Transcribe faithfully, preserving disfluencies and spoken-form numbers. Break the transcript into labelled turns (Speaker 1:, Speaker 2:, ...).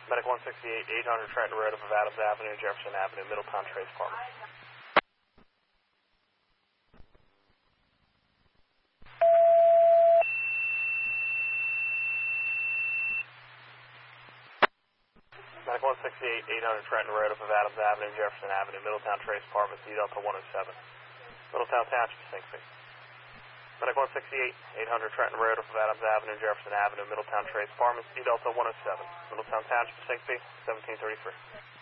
Speaker 1: Medic one sixty-eight, eight hundred Trenton Road of Adams Avenue, Jefferson Avenue, Middletown Trace Department. Medic one sixty-eight, eight hundred Trenton Road of Adams Avenue, Jefferson Avenue, Middletown Trace Department, C Delta one oh seven. Middletown Township, Sync B. Medic one sixty-eight, eight hundred Trenton Road of Adams Avenue, Jefferson Avenue, Middletown Trace Department, C Delta one oh seven. Middletown Township, Sync B, seventeen thirty-three.